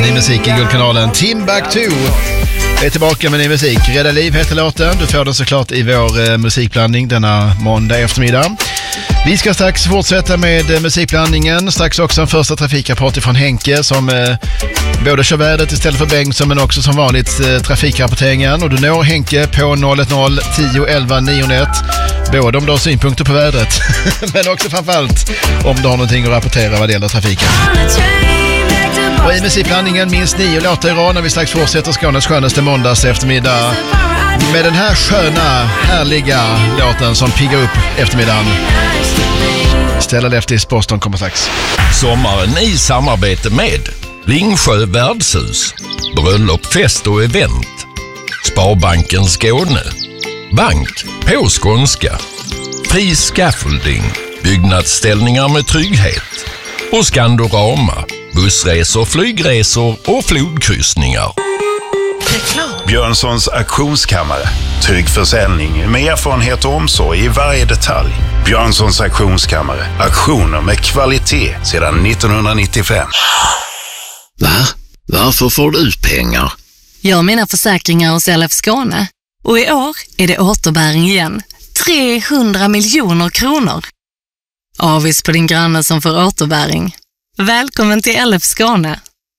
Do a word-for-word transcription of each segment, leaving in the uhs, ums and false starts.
Ny musik i Guldkanalen. Timbuktu är tillbaka med ny musik. Rädda liv heter låten. Du får den såklart i vår eh, musikblandning denna måndag eftermiddag. Vi ska strax fortsätta med eh, musikblandningen. Strax också en första trafikrapport från Henke som eh, både kör vädret istället för Bengtsson men också som vanligt eh, trafikrapporteringen. Och du når Henke på noll ett noll tio elva niohundraett. Både om du har synpunkter på vädret men också framförallt om du har någonting att rapportera vad det gäller trafiken. Och i musikblandningen minst nio låtar i rad när vi strax fortsätter Skånes skönaste måndags eftermiddag med den här sköna, härliga låten som piggar upp eftermiddagen. Stella Leftis Boston kommer strax. Sommaren i samarbete med Ringsjö värdshus, bröllop, fest och event, Sparbanken Skåne, Bank på skånska, Fri Scaffolding, byggnadsställningar med trygghet och Skandorama, bussresor, flygresor och flodkryssningar. Björnssons auktionskammare. Trygg försäljning med erfarenhet och omsorg i varje detalj. Björnssons auktionskammare. Auktioner med kvalitet sedan nittonhundranittiofem. Va? Varför får du ut pengar? Jag har mina försäkringar hos L F Skåne. Och i år är det återbäring igen. trehundra miljoner kronor. Avis på din granne som får återbäring. Välkommen till L F Skåne.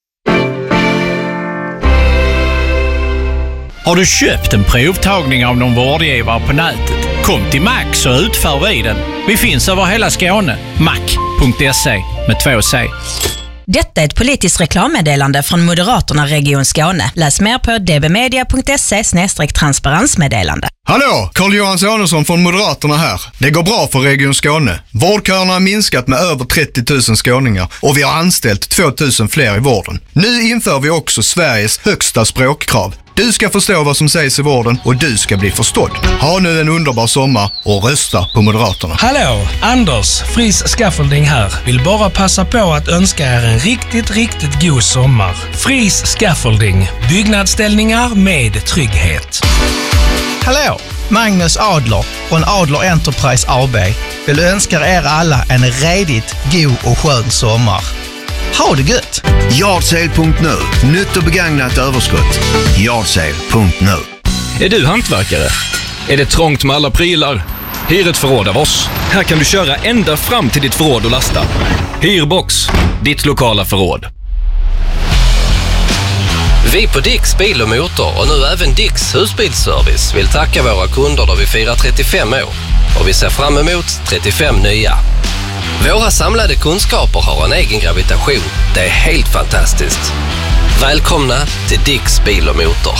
Har du köpt en provtagning av någon vårdgivare på nätet? Kom till Max och utför vi den. Vi finns över hela Skåne. mac punkt se med två C. Detta är ett politiskt reklammeddelande från Moderaterna Region Skåne. Läs mer på dbmedia punkt se slash transparensmeddelande. Hallå, Carl-Johan Sonesson från Moderaterna här. Det går bra för Region Skåne. Vårdköerna har minskat med över trettio tusen skåningar och vi har anställt två tusen fler i vården. Nu inför vi också Sveriges högsta språkkrav. Du ska förstå vad som sägs i vården och du ska bli förstådd. Ha nu en underbar sommar och rösta på Moderaterna. Hallå, Anders, Fris Scaffolding här. Vill bara passa på att önska er en riktigt, riktigt god sommar. Fris Scaffolding, byggnadsställningar med trygghet. Hallå, Magnus Adler från Adler Enterprise A B vill önska er alla en redigt god och skön sommar. Ha det gött! Yardsale punkt nu. Nytt och begagnat överskott. Yardsale punkt nu. Är du hantverkare? Är det trångt med alla prylar? Hyr ett förråd av oss. Här kan du köra ända fram till ditt förråd och lasta. Hyrbox, ditt lokala förråd. Vi på Dicks Bil och Motor och nu även Dicks Husbilsservice vill tacka våra kunder då vi firar trettiofem år. Och vi ser fram emot trettiofem nya. Våra samlade kunskaper har en egen gravitation. Det är helt fantastiskt. Välkomna till Dicks Bil och Motor.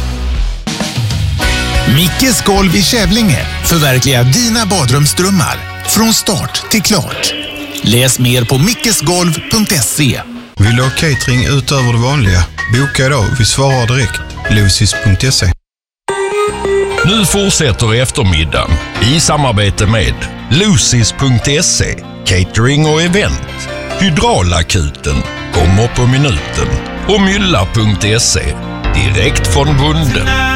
Mickes golv i Kävlinge förverkligar dina badrumsdrömmar från start till klart. Läs mer på mickesgolv punkt se. Vill du ha catering utöver det vanliga? Boka idag, vi svarar direkt. lucis punkt se. Nu fortsätter eftermiddagen i samarbete med lucis punkt se, catering och event, Hydraulakuten, kommer på minuten och mylla punkt se, direkt från bunden.